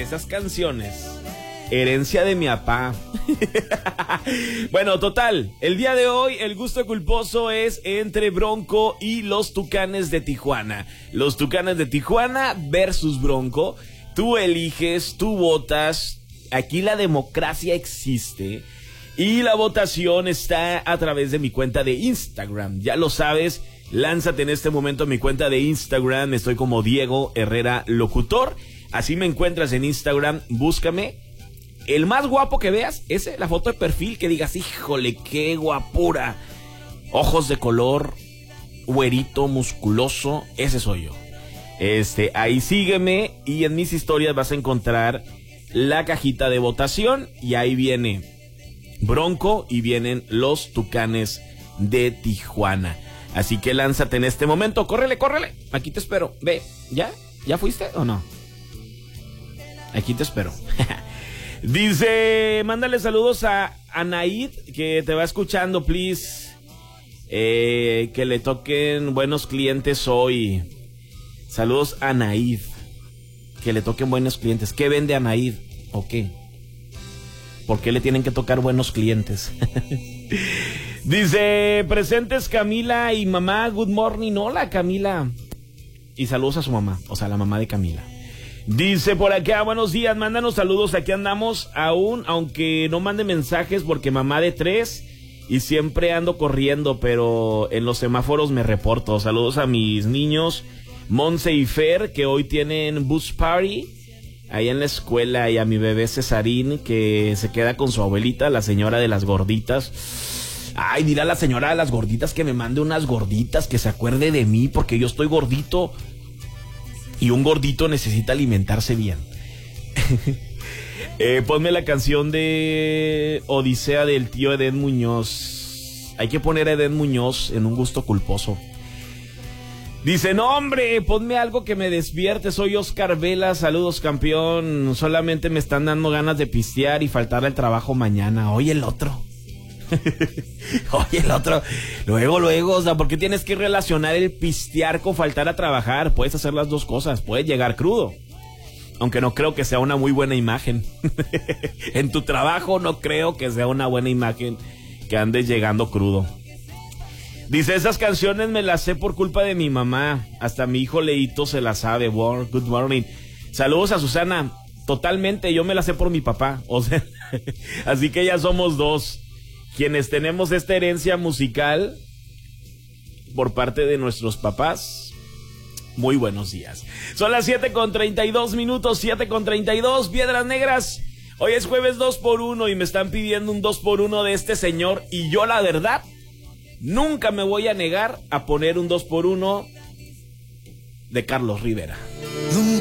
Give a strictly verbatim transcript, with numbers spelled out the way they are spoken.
esas canciones, herencia de mi papá. Bueno, total, el día de hoy el gusto culposo es entre Bronco y los Tucanes de Tijuana. Los Tucanes de Tijuana versus Bronco. Tú eliges, tú votas. Aquí la democracia existe. Y la votación está a través de mi cuenta de Instagram. Ya lo sabes, lánzate en este momento a mi cuenta de Instagram. Estoy como Diego Herrera Locutor. Así me encuentras en Instagram, búscame. El más guapo que veas, ese, la foto de perfil, que digas, híjole, qué guapura. Ojos de color, güerito, musculoso, ese soy yo. Este, ahí sígueme y en mis historias vas a encontrar la cajita de votación y ahí viene Bronco y vienen los Tucanes de Tijuana. Así que lánzate en este momento, córrele, córrele, aquí te espero. Ve, ¿ya? ¿Ya fuiste o no? Aquí te espero. Dice, mándale saludos a Anaid, que te va escuchando, please. Eh, que le toquen buenos clientes hoy. Saludos a Anaid. Que le toquen buenos clientes. ¿Qué vende Anaid? ¿O qué? ¿Por qué le tienen que tocar buenos clientes? Dice, presentes Camila y mamá, good morning. Hola, Camila. Y saludos a su mamá, o sea, la mamá de Camila. Dice por acá, buenos días, mándanos saludos, aquí andamos aún, aunque no mande mensajes porque mamá de tres y siempre ando corriendo, pero en los semáforos me reporto. Saludos a mis niños, Monse y Fer, que hoy tienen bus party ahí en la escuela, y a mi bebé Cesarín, que se queda con su abuelita, la señora de las gorditas. Ay, dirá la señora de las gorditas que me mande unas gorditas, que se acuerde de mí, porque yo estoy gordito. Y un gordito necesita alimentarse bien. eh, ponme la canción de Odisea del tío Edén Muñoz. Hay que poner a Edén Muñoz en un gusto culposo. Dice, no hombre, ponme algo que me despierte. Soy Oscar Vela, saludos campeón. Solamente me están dando ganas de pistear y faltar al trabajo mañana. Oye el otro. Oye el otro. Luego, luego, o sea, ¿por qué tienes que relacionar el pistear con faltar a trabajar? Puedes hacer las dos cosas, puedes llegar crudo. Aunque no creo que sea una muy buena imagen. En tu trabajo no creo que sea una buena imagen que andes llegando crudo. Dice, esas canciones me las sé por culpa de mi mamá. Hasta mi hijo Leito se las sabe. Good morning. Saludos a Susana. Totalmente, yo me las sé por mi papá. O sea, así que ya somos dos quienes tenemos esta herencia musical por parte de nuestros papás. Muy buenos días. Son las siete con treinta y dos minutos, siete con treinta y dos, Piedras Negras. Hoy es jueves dos por uno y me están pidiendo un dos por uno de este señor. Y yo la verdad, nunca me voy a negar a poner un dos por uno de Carlos Rivera.